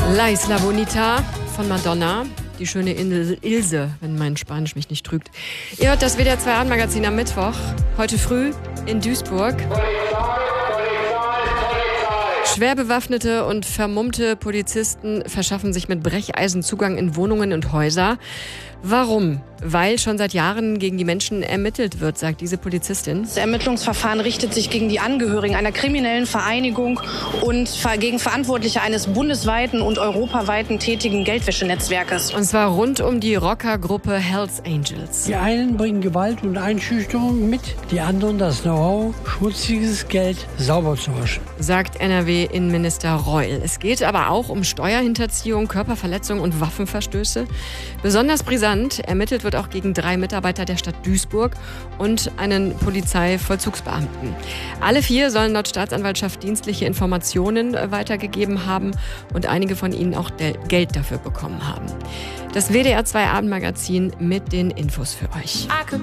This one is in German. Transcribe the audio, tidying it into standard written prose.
La Isla Bonita von Madonna. Die schöne Insel Ilse, wenn mein Spanisch mich nicht trügt. Ihr hört das WDR 2 Abendmagazin am Mittwoch. Heute früh in Duisburg. Schwer bewaffnete und vermummte Polizisten verschaffen sich mit Brecheisen Zugang in Wohnungen und Häuser. Warum? Weil schon seit Jahren gegen die Menschen ermittelt wird, sagt diese Polizistin. Das Ermittlungsverfahren richtet sich gegen die Angehörigen einer kriminellen Vereinigung und gegen Verantwortliche eines bundesweiten und europaweiten tätigen Geldwäschenetzwerkes. Und zwar rund um die Rockergruppe Hells Angels. Die einen bringen Gewalt und Einschüchterung mit, die anderen das Know-how, schmutziges Geld sauber zu waschen. Sagt NRW-Innenminister Reul. Es geht aber auch um Steuerhinterziehung, Körperverletzung und Waffenverstöße. Besonders brisant ermittelt wird auch gegen 3 Mitarbeiter der Stadt Duisburg und einen Polizeivollzugsbeamten. Alle 4 sollen laut Staatsanwaltschaft dienstliche Informationen weitergegeben haben und einige von ihnen auch Geld dafür bekommen haben. Das WDR 2 Abendmagazin mit den Infos für euch.